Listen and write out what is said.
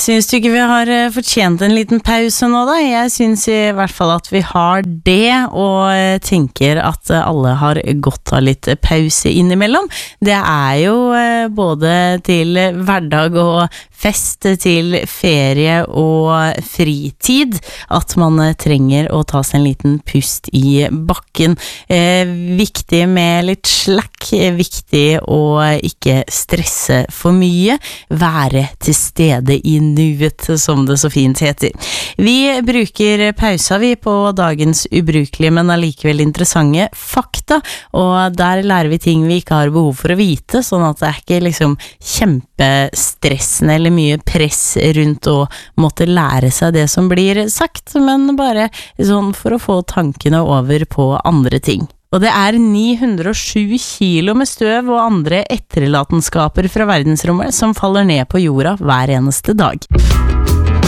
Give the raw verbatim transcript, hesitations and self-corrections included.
Syns du ikke vi har fortjent en liten pause nå da? Jeg syns i hvert fall at vi har det, og tenker at alle har godt av litt pause innimellom. Det er jo både til hverdag og fest, til ferie og fritid, at man trenger å ta seg en liten pust i bakken. Eh, viktig med litt slack, viktig å ikke stresse for mye, være til stede i nuet, som det så fint heter. Vi bruker pausa vi på dagens ubrukelige, men allikevel interessante fakta, og der lærer vi ting vi ikke har behov for å vite, sånn at det er ikke liksom kjempestressende eller mye press rundt å måtte lære seg det som blir sagt, men bare sånn for å få tankene over på andre ting. Og det er ni hundre og sju kilo med støv og andre etterlatenskaper fra verdensrommet som faller ned på jorda hver eneste dag.